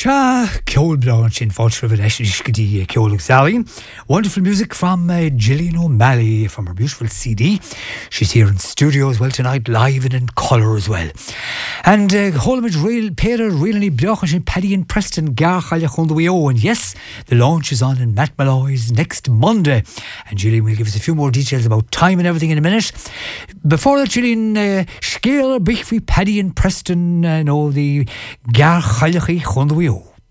Cha Ceol Blanche in Fáilte Ceol Sally. Wonderful music from Gillian O'Malley from her beautiful CD. She's here in studio as well tonight, live and in colour as well. And Holmid Real Peter really Blanche in Paddy and Preston Garchalia Chundwio. And yes, the launch is on in Matt Malloy's next Monday. And Gillian will give us a few more details about time and everything in a minute. Before that, Gillian, Scale Bichfi Paddy and Preston, the Garchalia Chundwio.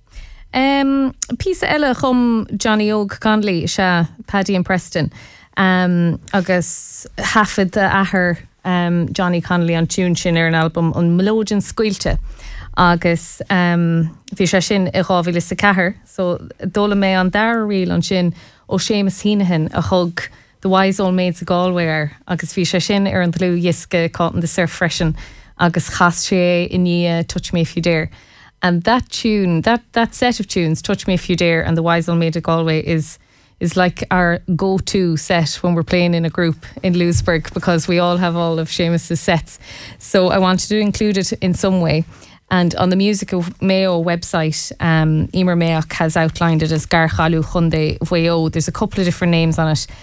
Písa eile chum Johnny Og Conley se Paddy and Preston agus hafid de ahar Johnny Connolly an tune sin ar an album an Melodian Scuilte agus bhí sé sin I rábhíle sa cahar so dóla mé an dar riil an sin ó Séamus Hínahan a thug The Wise Old Maids of Galway agus bhí sé sin ar an tlú Yiske caught in the surf freshen agus chas sé in Touch Me If You Dare. And that tune, that set of tunes, Touch Me If You Dare and The Wise Old Maid of Galway is like our go-to set when we're playing in a group in Lewisburg because we all have all of Séamus's sets. So I wanted to include it in some way. And on the Music of Mayo website, Emer Mayock has outlined it as Gar Chalu Chunde Veo. There's a couple of different names on it.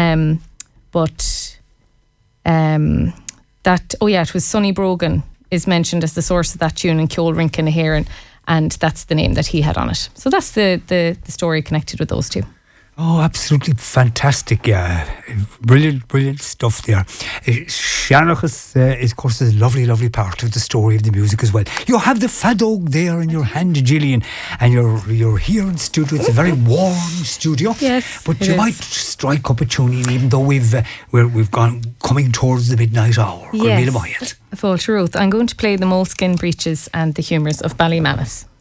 It was Sonny Brogan is mentioned as the source of that tune in Ceol Rinkin Heron, and that's the name that he had on it. So that's the story connected with those two. Oh, absolutely fantastic. Brilliant stuff there. Seanachas is, of course, a lovely part of the story of the music as well. You have the fadog there in your hand, Gillian, and you're here in studio. It's a very warm studio. Yes, but you might strike up a tune even though we've gone coming towards the midnight hour. Yes. Full truth. I'm going to play the Moleskin Breeches and the Humours of Ballymannus.